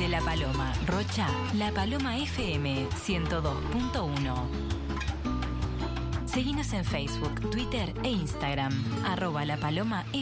Desde La Paloma, Rocha, La Paloma FM 102.1. Seguinos en Facebook, Twitter e Instagram, @lapaloma